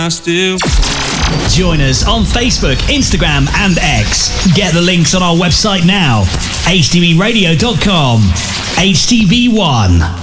still. Join us on Facebook, Instagram and X. Get the links on our website now, htbradio.com. HTV1.